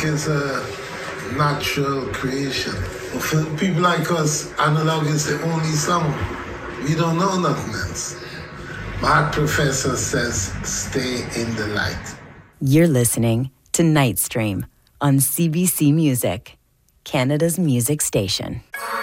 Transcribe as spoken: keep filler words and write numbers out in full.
is a natural creation. For people like us, analog is the only sound. We don't know nothing else. My professor says, stay in the light. You're listening to Nightstream on C B C Music, Canada's music station.